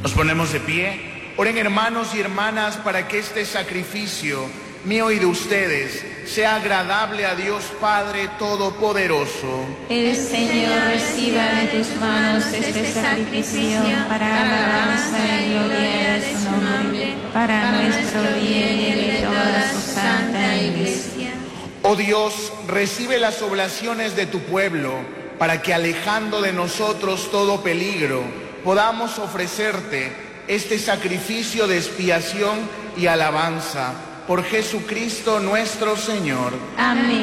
Nos ponemos de pie. Oren, hermanos y hermanas, para que este sacrificio mío y de ustedes sea agradable a Dios Padre Todopoderoso. El Señor reciba de tus manos este sacrificio para alabanza y gloria de su nombre, para nuestro bien y el de toda su santa Iglesia. Oh Dios, recibe las oblaciones de tu pueblo, para que alejando de nosotros todo peligro, podamos ofrecerte este sacrificio de expiación y alabanza. Por Jesucristo nuestro Señor. Amén.